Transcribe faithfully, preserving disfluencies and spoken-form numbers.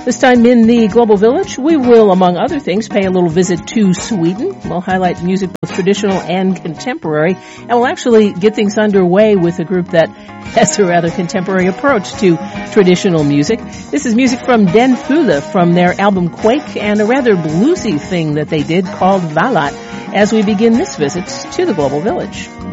This time in the Global Village, we will, among other things, pay a little visit to Sweden. We'll highlight music both traditional and contemporary, and we'll actually get things underway with a group that has a rather contemporary approach to traditional music. This is music from Den Fula from their album Quake, and a rather bluesy thing that they did called Valat, as we begin this visit to the Global Village.